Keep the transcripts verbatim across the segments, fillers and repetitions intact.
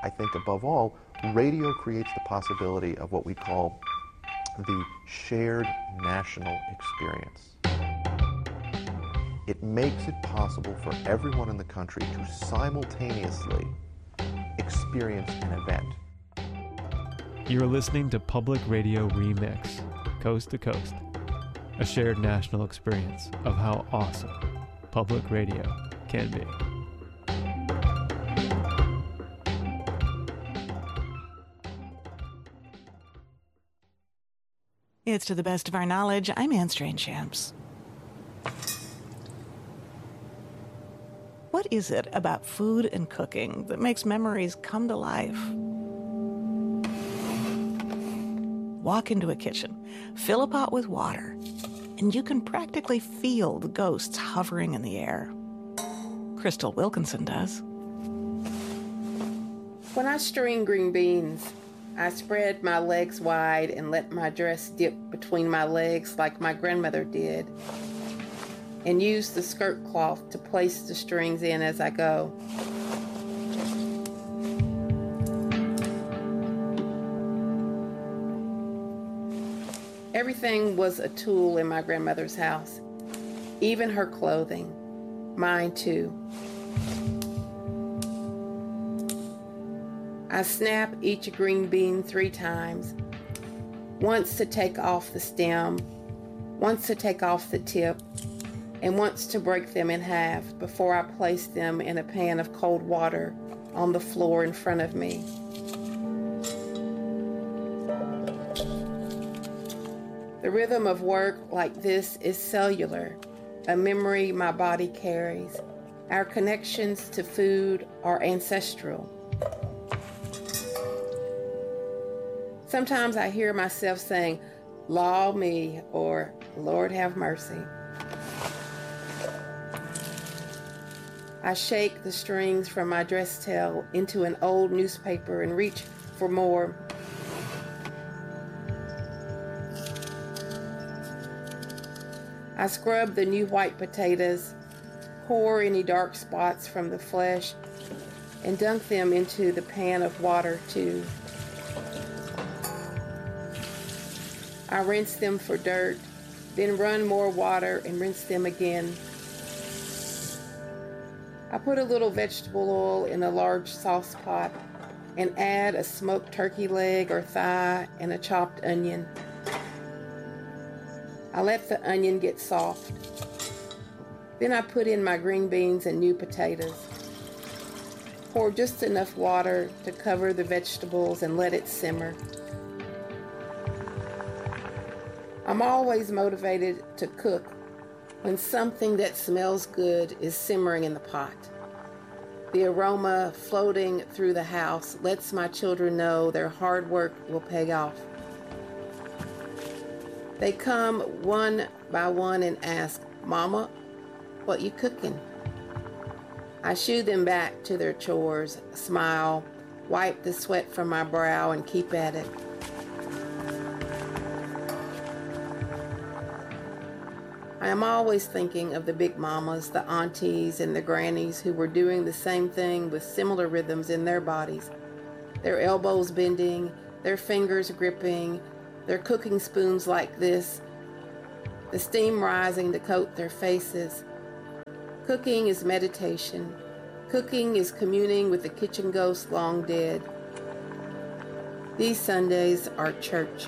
I think above all, radio creates the possibility of what we call the shared national experience. It makes it possible for everyone in the country to simultaneously experience an event. You're listening to Public Radio Remix, Coast to Coast, a shared national experience of how awesome public radio can be. It's To the Best of Our Knowledge. I'm Anne Strange-Shams. What is it about food and cooking that makes memories come to life? Walk into a kitchen, fill a pot with water, and you can practically feel the ghosts hovering in the air. Crystal Wilkinson does. When I string green beans, I spread my legs wide and let my dress dip between my legs like my grandmother did, and use the skirt cloth to place the strings in as I go. Everything was a tool in my grandmother's house, even her clothing, mine too. I snap each green bean three times, once to take off the stem, once to take off the tip, and once to break them in half before I place them in a pan of cold water on the floor in front of me. The rhythm of work like this is cellular, a memory my body carries. Our connections to food are ancestral. Sometimes I hear myself saying, "Law me," or "Lord have mercy." I shake the strings from my dress tail into an old newspaper and reach for more. I scrub the new white potatoes, pour any dark spots from the flesh, and dunk them into the pan of water too. I rinse them for dirt, then run more water and rinse them again. I put a little vegetable oil in a large sauce pot and add a smoked turkey leg or thigh and a chopped onion. I let the onion get soft. Then I put in my green beans and new potatoes. Pour just enough water to cover the vegetables and let it simmer. I'm always motivated to cook when something that smells good is simmering in the pot. The aroma floating through the house lets my children know their hard work will pay off. They come one by one and ask, "Mama, what you cooking?" I shoo them back to their chores, smile, wipe the sweat from my brow, and keep at it. I am always thinking of the big mamas, the aunties, and the grannies who were doing the same thing with similar rhythms in their bodies. Their elbows bending, their fingers gripping, their cooking spoons like this, the steam rising to coat their faces. Cooking is meditation. Cooking is communing with the kitchen ghost long dead. These Sundays are church.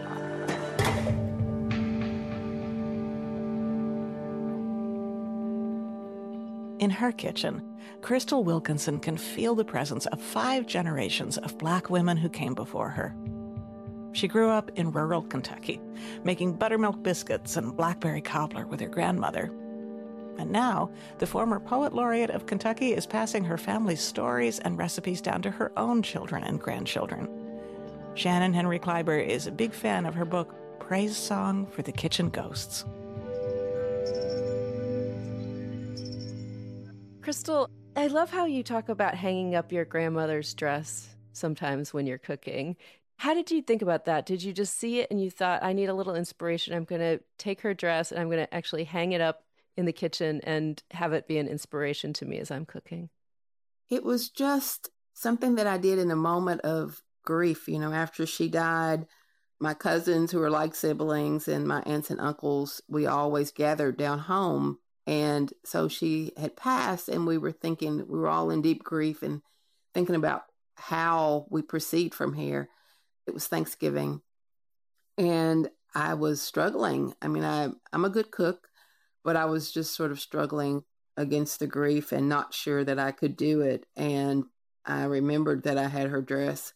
In her kitchen, Crystal Wilkinson can feel the presence of five generations of Black women who came before her. She grew up in rural Kentucky, making buttermilk biscuits and blackberry cobbler with her grandmother. And now, the former poet laureate of Kentucky is passing her family's stories and recipes down to her own children and grandchildren. Shannon Henry Kleiber is a big fan of her book, Praise Song for the Kitchen Ghosts. Crystal, I love how you talk about hanging up your grandmother's dress sometimes when you're cooking. How did you think about that? Did you just see it and you thought, I need a little inspiration. I'm going to take her dress and I'm going to actually hang it up in the kitchen and have it be an inspiration to me as I'm cooking? It was just something that I did in a moment of grief. You know, after she died, my cousins who were like siblings and my aunts and uncles, we always gathered down home. And so she had passed, and we were thinking, we were all in deep grief and thinking about how we proceed from here. It was Thanksgiving, and I was struggling. I mean, I, I'm a good cook, but I was just sort of struggling against the grief and not sure that I could do it. And I remembered that I had her dress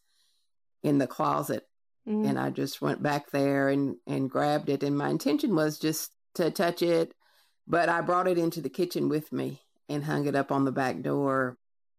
in the closet, mm. and I just went back there and, and grabbed it. And my intention was just to touch it, but I brought it into the kitchen with me and hung it up on the back door,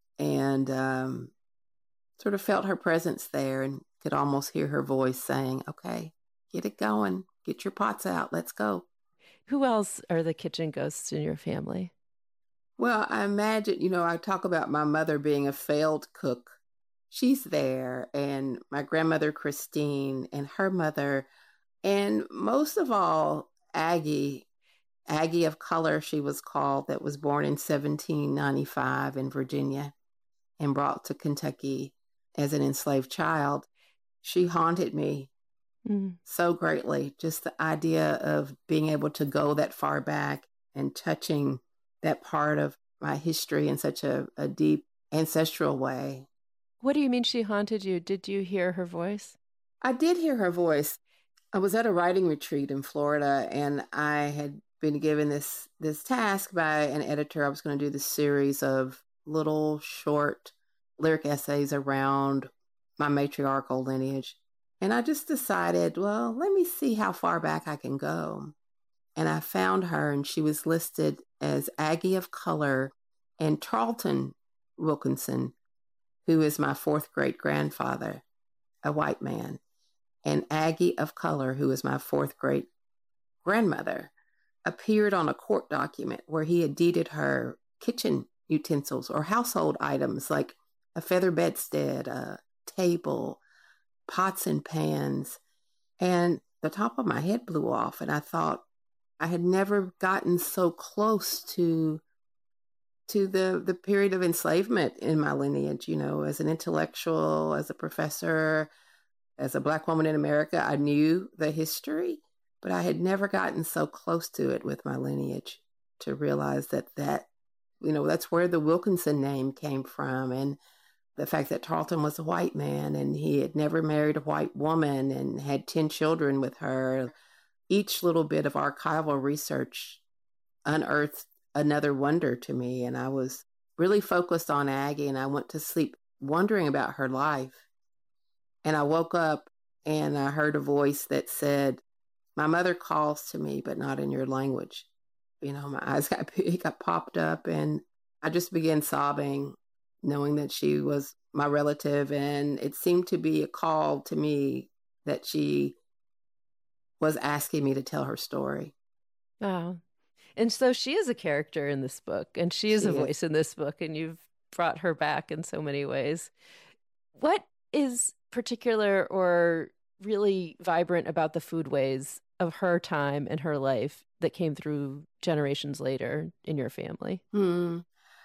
and um, sort of felt her presence there and could almost hear her voice saying, okay, get it going, get your pots out, let's go. Who else are the kitchen ghosts in your family? Well, I imagine, you know, I talk about my mother being a failed cook. She's there, and my grandmother, Christine, and her mother, and most of all, Aggie, Aggie of Color, she was called, that was born in seventeen ninety-five in Virginia and brought to Kentucky as an enslaved child. She haunted me mm. so greatly. Just the idea of being able to go that far back and touching that part of my history in such a, a deep ancestral way. What do you mean she haunted you? Did you hear her voice? I did hear her voice. I was at a writing retreat in Florida, and I had been given this this task by an editor. I was going to do this series of little short lyric essays around my matriarchal lineage. And I just decided, well, let me see how far back I can go. And I found her, and she was listed as Aggie of Color and Tarleton Wilkinson, who is my fourth great grandfather, a white man, and Aggie of Color, who is my fourth great grandmother, appeared on a court document where he had deeded her kitchen utensils or household items like a feather bedstead, a table, pots and pans. And the top of my head blew off, and I thought I had never gotten so close to to the, the period of enslavement in my lineage. You know, as an intellectual, as a professor, as a Black woman in America, I knew the history, but I had never gotten so close to it with my lineage to realize that that, you know, that's where the Wilkinson name came from. And the fact that Tarleton was a white man and he had never married a white woman and had ten children with her. Each little bit of archival research unearthed another wonder to me. And I was really focused on Aggie, and I went to sleep wondering about her life. And I woke up and I heard a voice that said, my mother calls to me, but not in your language. You know, my eyes got big, got popped up, and I just began sobbing, knowing that she was my relative. And it seemed to be a call to me that she was asking me to tell her story. Wow. And so she is a character in this book, and she is she a is. voice in this book, and you've brought her back in so many ways. What is particular or really vibrant about the foodways of her time and her life that came through generations later in your family? Hmm.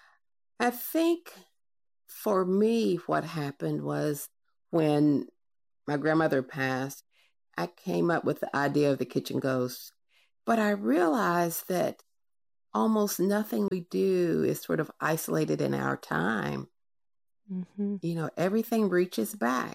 I think for me, what happened was when my grandmother passed, I came up with the idea of the kitchen ghost. But I realized that almost nothing we do is sort of isolated in our time. Mm-hmm. You know, everything reaches back.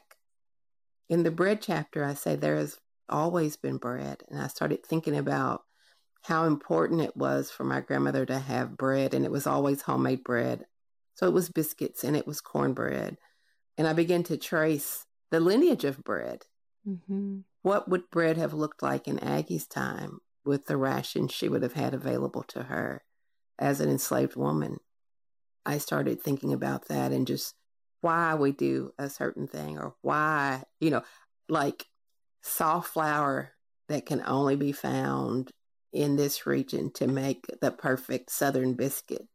In the bread chapter, I say there has always been bread. And I started thinking about how important it was for my grandmother to have bread, and it was always homemade bread. So it was biscuits and it was cornbread. And I began to trace the lineage of bread. Mm-hmm. What would bread have looked like in Aggie's time with the rations she would have had available to her as an enslaved woman? I started thinking about that and just why we do a certain thing, or why, you know, like soft flour that can only be found in this region to make the perfect Southern biscuit.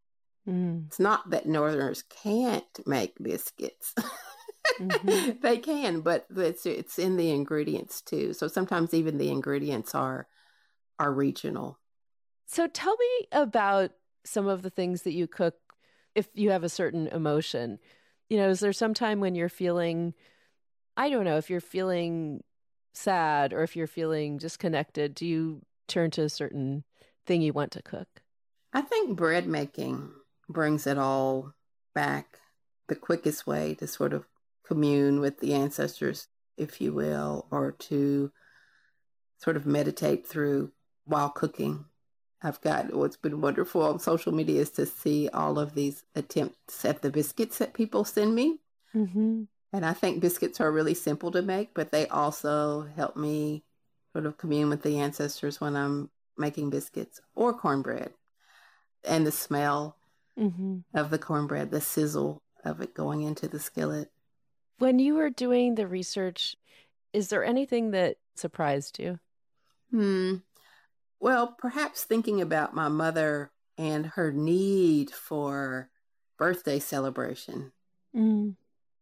Mm. It's not that Northerners can't make biscuits. Mm-hmm. They can, but it's it's in the ingredients too. So sometimes even the ingredients are are regional. So tell me about some of the things that you cook if you have a certain emotion. You know, is there some time when you're feeling, I don't know, if you're feeling sad or if you're feeling disconnected, do you turn to a certain thing you want to cook? I think bread making brings it all back. The quickest way to sort of commune with the ancestors, if you will, or to sort of meditate through while cooking. I've got, what's been wonderful on social media is to see all of these attempts at the biscuits that people send me. Mm-hmm. And I think biscuits are really simple to make, but they also help me sort of commune with the ancestors when I'm making biscuits or cornbread. And the smell mm-hmm. of the cornbread, the sizzle of it going into the skillet. When you were doing the research, is there anything that surprised you? Hmm. Well, perhaps thinking about my mother and her need for birthday celebration. Mm.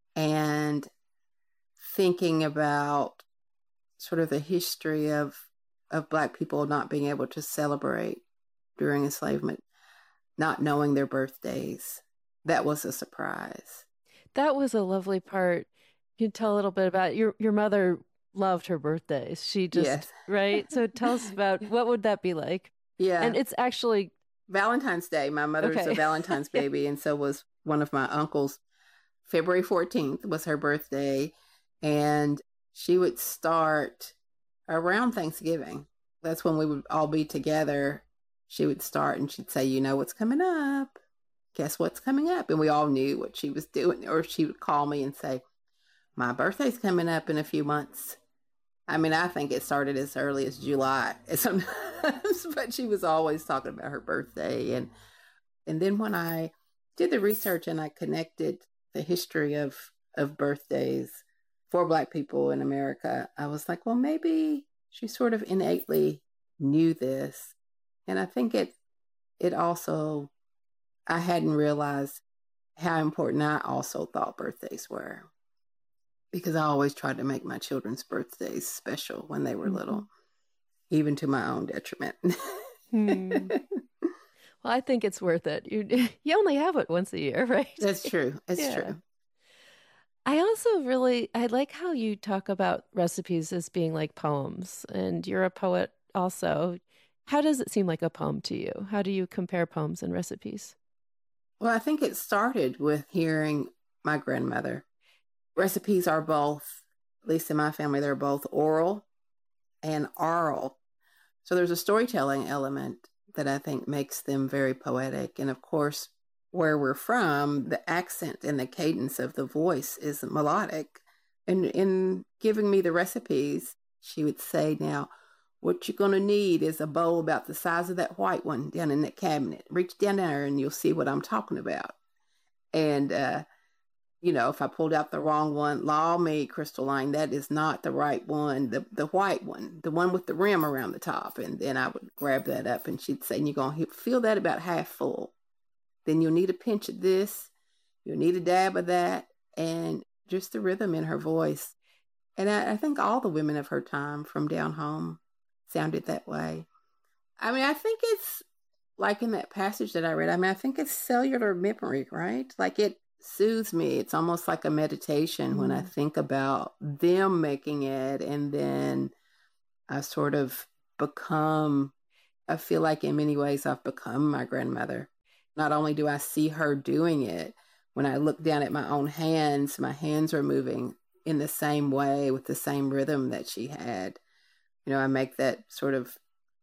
And thinking about sort of the history of of Black people not being able to celebrate during enslavement, not knowing their birthdays. That was a surprise. That was a lovely part. Can you tell a little bit about your your mother loved her birthdays. She just, yes. right? So tell us about what would that be like? Yeah. And it's actually Valentine's Day. My mother's okay. a Valentine's baby, and so was one of my uncles. February fourteenth was her birthday, and she would start around Thanksgiving. That's when we would all be together. She would start and she'd say, you know what's coming up? Guess what's coming up? And we all knew what she was doing. Or she would call me and say, my birthday's coming up in a few months. I mean, I think it started as early as July sometimes, but she was always talking about her birthday. And and then when I did the research and I connected the history of, of birthdays for Black people in America, I was like, well, maybe she sort of innately knew this. And I think it it also, I hadn't realized how important I also thought birthdays were, because I always tried to make my children's birthdays special when they were mm-hmm. little, even to my own detriment. hmm. Well, I think it's worth it. You you only have it once a year, right? That's true. It's yeah. true. I also really, I like how you talk about recipes as being like poems, and you're a poet also. How does it seem like a poem to you? How do you compare poems and recipes? Well, I think it started with hearing my grandmother. Recipes are both, at least in my family, they're both oral and oral. So there's a storytelling element that I think makes them very poetic. And of course, where we're from, the accent and the cadence of the voice is melodic. And in giving me the recipes, she would say, now, what you're going to need is a bowl about the size of that white one down in that cabinet. Reach down there and you'll see what I'm talking about. And, uh, you know, if I pulled out the wrong one, law me, Crystalline, that is not the right one, the the white one, the one with the rim around the top. And then I would grab that up and she'd say, and you're going to feel that about half full. Then you'll need a pinch of this, you'll need a dab of that, and just the rhythm in her voice. And I, I think all the women of her time from down home sounded that way. I mean, I think it's like in that passage that I read, I mean, I think it's cellular memory, right? Like it soothes me. It's almost like a meditation mm. when I think about them making it. And then I sort of become, I feel like in many ways I've become my grandmother. Not only do I see her doing it, when I look down at my own hands, my hands are moving in the same way with the same rhythm that she had. You know, I make that sort of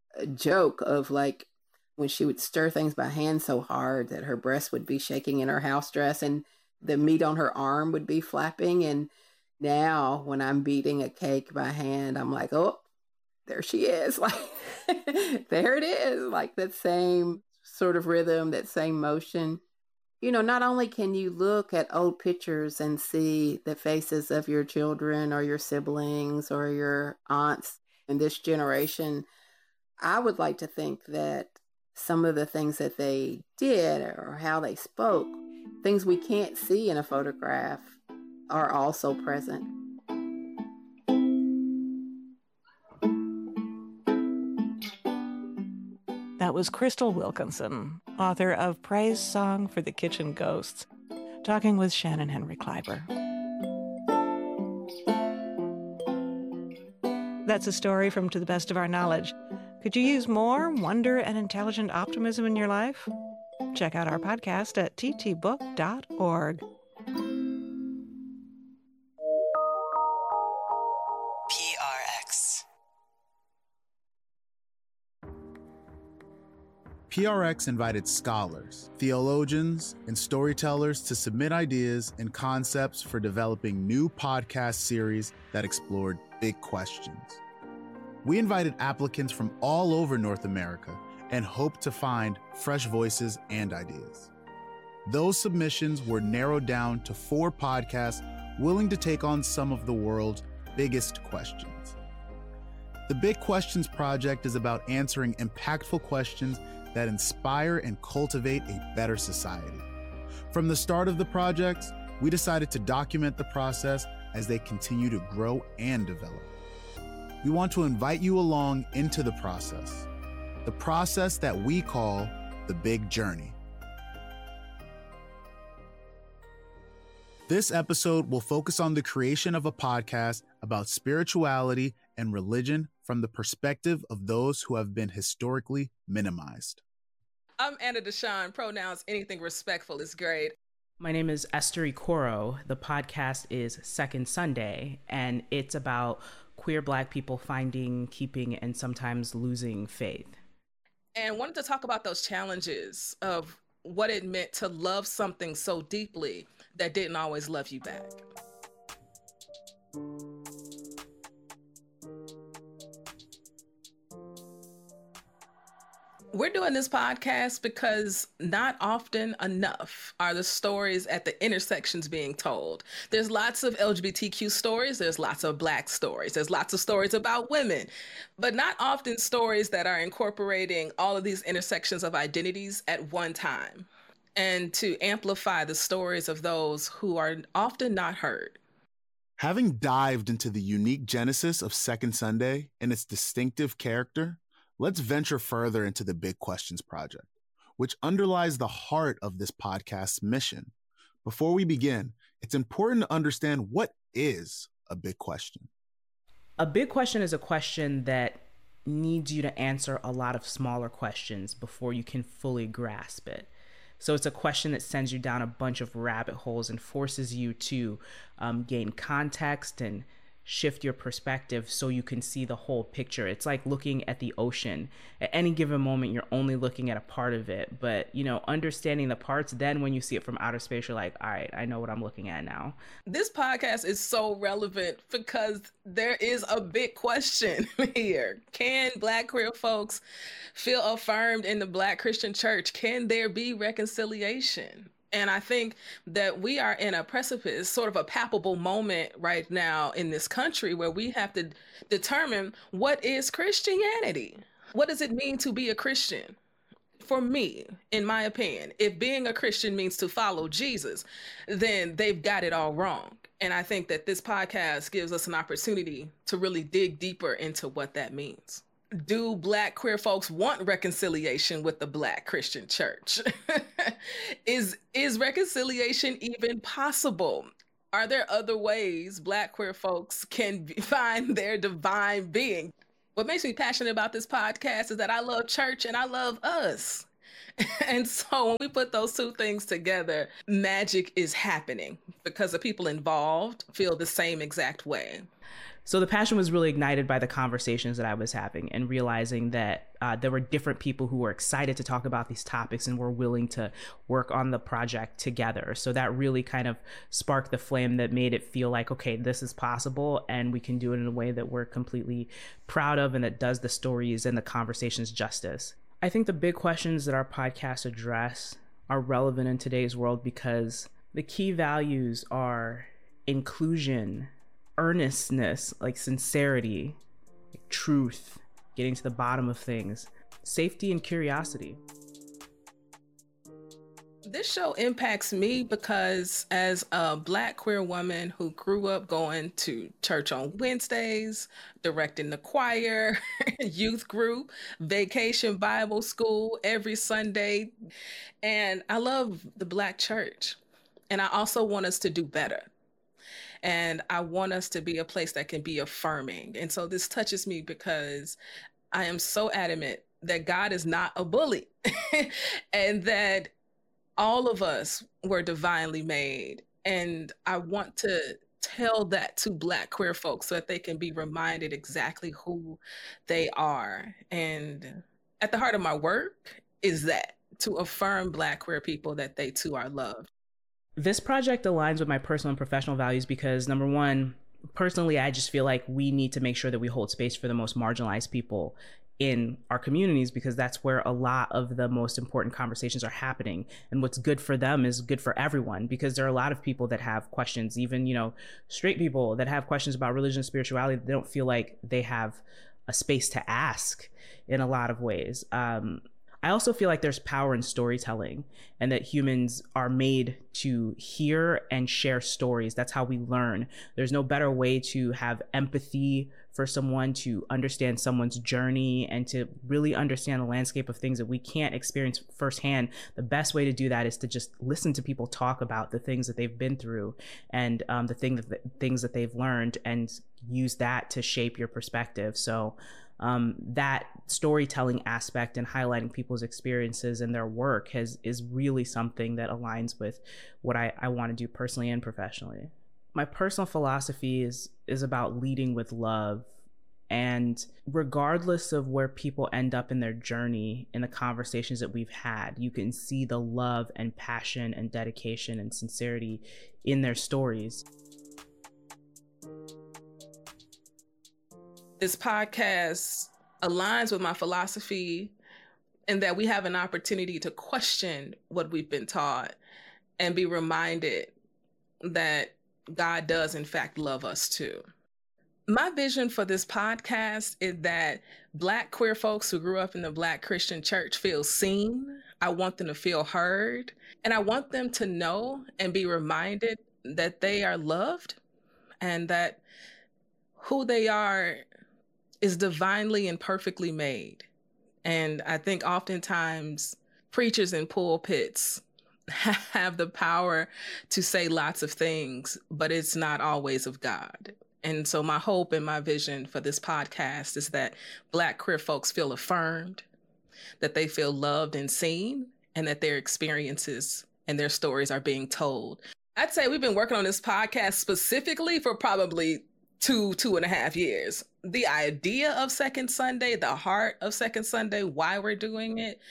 joke of like when she would stir things by hand so hard that her breast would be shaking in her house dress and the meat on her arm would be flapping. And now when I'm beating a cake by hand, I'm like, oh, there she is. Like, there it is. Like that same sort of rhythm, that same motion. You know, not only can you look at old pictures and see the faces of your children or your siblings or your aunts in this generation, I would like to think that some of the things that they did or how they spoke, things we can't see in a photograph, are also present. That was Crystal Wilkinson, author of Praise Song for the Kitchen Ghosts, talking with Shannon Henry Kleiber. That's a story from To the Best of Our Knowledge. Could you use more wonder and intelligent optimism in your life? Check out our podcast at t t book dot org. P R X. P R X invited scholars, theologians, and storytellers to submit ideas and concepts for developing new podcast series that explored big questions. We invited applicants from all over North America and hoped to find fresh voices and ideas. Those submissions were narrowed down to four podcasts willing to take on some of the world's biggest questions. The Big Questions Project is about answering impactful questions that inspire and cultivate a better society. From the start of the project, we decided to document the process as they continue to grow and develop. We want to invite you along into the process, the process that we call the Big Journey. This episode will focus on the creation of a podcast about spirituality and religion from the perspective of those who have been historically minimized. I'm Anna Deshawn. Pronouns anything respectful is great. My name is Esther Ikoro. The podcast is Second Sunday, and it's about queer Black people finding, keeping, and sometimes losing faith. And wanted to talk about those challenges of what it meant to love something so deeply that didn't always love you back. We're doing this podcast because not often enough are the stories at the intersections being told. There's lots of L G B T Q stories, there's lots of Black stories, there's lots of stories about women, but not often stories that are incorporating all of these intersections of identities at one time, and to amplify the stories of those who are often not heard. Having dived into the unique genesis of Second Sunday and its distinctive character, let's venture further into the Big Questions Project, which underlies the heart of this podcast's mission. Before we begin, it's important to understand what is a big question. A big question is a question that needs you to answer a lot of smaller questions before you can fully grasp it. So it's a question that sends you down a bunch of rabbit holes and forces you to um, gain context and shift your perspective so you can see the whole picture. It's like looking at the ocean. At any given moment, you're only looking at a part of it, but you know, understanding the parts, then when you see it from outer space, you're like, all right, I know what I'm looking at now. This podcast is so relevant because there is a big question here. Can Black queer folks feel affirmed in the Black Christian church? Can there be reconciliation? And I think that we are in a precipice, sort of a palpable moment right now in this country where we have to determine what is Christianity? What does it mean to be a Christian? For me, in my opinion, if being a Christian means to follow Jesus, then they've got it all wrong. And I think that this podcast gives us an opportunity to really dig deeper into what that means. Do Black queer folks want reconciliation with the Black Christian church? is is reconciliation even possible? Are there other ways Black queer folks can be, find their divine being? What makes me passionate about this podcast is that I love church and I love us. And so when we put those two things together, magic is happening because the people involved feel the same exact way. So the passion was really ignited by the conversations that I was having and realizing that uh, there were different people who were excited to talk about these topics and were willing to work on the project together. So that really kind of sparked the flame that made it feel like, okay, this is possible and we can do it in a way that we're completely proud of and that does the stories and the conversations justice. I think the big questions that our podcast address are relevant in today's world because the key values are inclusion, earnestness, like sincerity, like truth, getting to the bottom of things, safety and curiosity. This show impacts me because as a Black queer woman who grew up going to church on Wednesdays, directing the choir, youth group, vacation Bible school every Sunday, and I love the Black church. And I also want us to do better. And I want us to be a place that can be affirming. And so this touches me because I am so adamant that God is not a bully and that all of us were divinely made. And I want to tell that to Black queer folks so that they can be reminded exactly who they are. And at the heart of my work is that, to affirm Black queer people that they too are loved. This project aligns with my personal and professional values because, number one, personally, I just feel like we need to make sure that we hold space for the most marginalized people in our communities, because that's where a lot of the most important conversations are happening. And what's good for them is good for everyone, because there are a lot of people that have questions, even, you know, straight people that have questions about religion and spirituality. They don't feel like they have a space to ask in a lot of ways. Um, I also feel like there's power in storytelling, and that humans are made to hear and share stories. That's how we learn. There's no better way to have empathy for someone, to understand someone's journey, and to really understand the landscape of things that we can't experience firsthand. The best way to do that is to just listen to people talk about the things that they've been through, and um, the, thing that, the things that they've learned, and use that to shape your perspective. So Um, that storytelling aspect and highlighting people's experiences and their work has is really something that aligns with what I, I want to do personally and professionally. My personal philosophy is is about leading with love. And regardless of where people end up in their journey, in the conversations that we've had, you can see the love and passion and dedication and sincerity in their stories. This podcast aligns with my philosophy in that we have an opportunity to question what we've been taught and be reminded that God does, in fact, love us too. My vision for this podcast is that Black queer folks who grew up in the Black Christian church feel seen. I want them to feel heard. And I want them to know and be reminded that they are loved and that who they are is divinely and perfectly made. And I think oftentimes preachers in pulpits have the power to say lots of things, but it's not always of God. And so my hope and my vision for this podcast is that Black queer folks feel affirmed, that they feel loved and seen, and that their experiences and their stories are being told. I'd say we've been working on this podcast specifically for probably two, two and a half years. The idea of Second Sunday, the heart of Second Sunday, why we're doing it,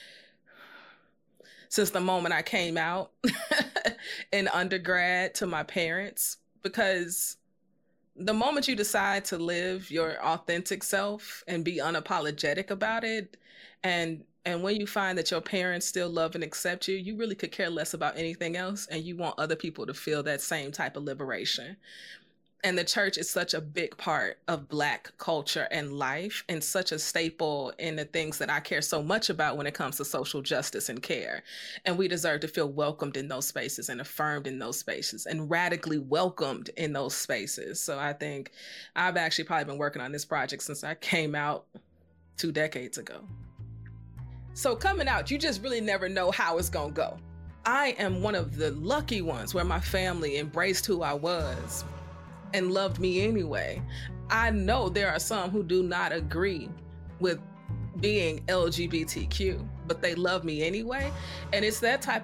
since the moment I came out in undergrad to my parents, because the moment you decide to live your authentic self and be unapologetic about it, and and when you find that your parents still love and accept you, you really could care less about anything else, and you want other people to feel that same type of liberation. And the church is such a big part of Black culture and life, and such a staple in the things that I care so much about when it comes to social justice and care. And we deserve to feel welcomed in those spaces and affirmed in those spaces and radically welcomed in those spaces. So I think I've actually probably been working on this project since I came out two decades ago. So coming out, you just really never know how it's gonna go. I am one of the lucky ones where my family embraced who I was and loved me anyway. I know there are some who do not agree with being L G B T Q, but they love me anyway. And it's that type